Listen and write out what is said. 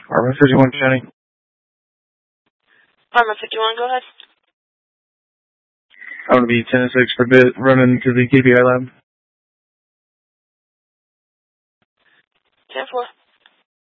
Arma 51, Jenny. Arma 51, go ahead. I'm going to be 10-6 for bit, running to the KPI lab. 10-4.